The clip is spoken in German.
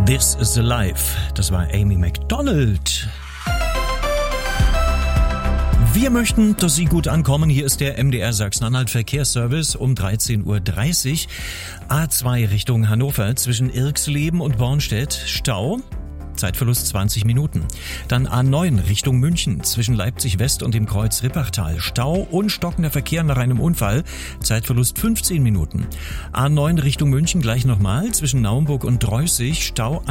This is the Life. Das war Amy Macdonald. Wir möchten, dass Sie gut ankommen. Hier ist der MDR Sachsen-Anhalt Verkehrsservice um 13.30 Uhr. A2 Richtung Hannover zwischen Irxleben und Bornstedt. Stau. Zeitverlust 20 Minuten. Dann A9 Richtung München zwischen Leipzig West und dem Kreuz Rippachtal. Stau und stockender Verkehr nach einem Unfall. Zeitverlust 15 Minuten. A9 Richtung München gleich nochmal zwischen Naumburg und Dreußig. Stau